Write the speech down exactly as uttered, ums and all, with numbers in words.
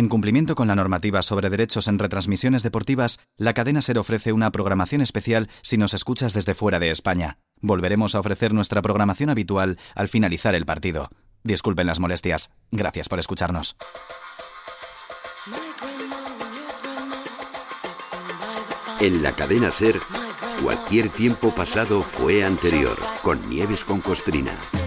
En cumplimiento con la normativa sobre derechos en retransmisiones deportivas, la cadena SER ofrece una programación especial si nos escuchas desde fuera de España. Volveremos a ofrecer nuestra programación habitual al finalizar el partido. Disculpen las molestias. Gracias por escucharnos. En la cadena SER, cualquier tiempo pasado fue anterior, con Nieves con Costrina.